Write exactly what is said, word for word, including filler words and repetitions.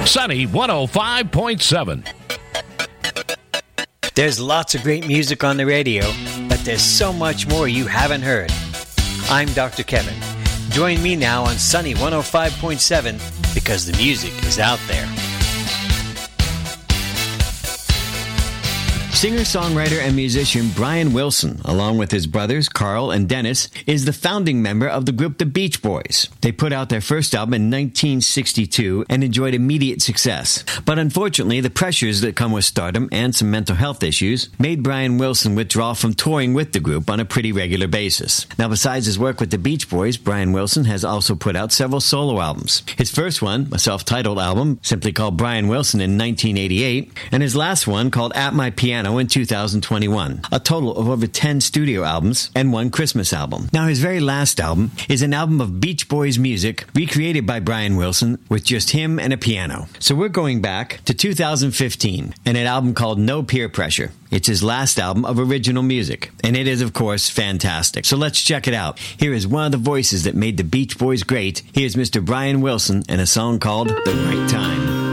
Sunny one oh five point seven. There's lots of great music on the radio, but there's so much more you haven't heard. I'm Doctor Kevin. Join me now on Sunny one oh five point seven because the music is out there. Singer-songwriter and musician Brian Wilson, along with his brothers Carl and Dennis, is the founding member of the group The Beach Boys. They put out their first album in nineteen sixty-two and enjoyed immediate success. But unfortunately, the pressures that come with stardom and some mental health issues made Brian Wilson withdraw from touring with the group on a pretty regular basis. Now, besides his work with The Beach Boys, Brian Wilson has also put out several solo albums. His first one, a self-titled album, simply called Brian Wilson in nineteen eighty-eight, and his last one called At My Piano in two thousand twenty-one. A total of over ten studio albums and one Christmas album. Now, his very last album is an album of Beach Boys music recreated by Brian Wilson with just him and a piano. So we're going back to two thousand fifteen and an album called No Peer Pressure. It's his last album of original music, and it is, of course, fantastic. So let's check it out. Here is one of the voices that made the Beach Boys great. Here's Mister Brian Wilson and a song called The Right Time.